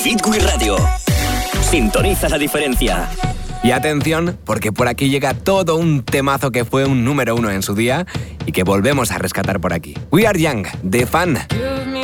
Fitwi Radio. Sintoniza la diferencia. Y atención, porque por aquí llega todo un temazo que fue un número 1 en su día y que volvemos a rescatar por aquí. We Are Young, de Fan.